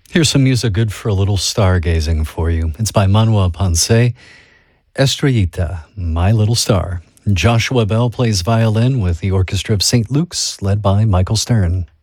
Here's some music good for a little stargazing for you. It's by Manuel Ponce, Estrellita, My Little Star. Joshua Bell plays violin with the Orchestra of St. Luke's, led by Michael Stern.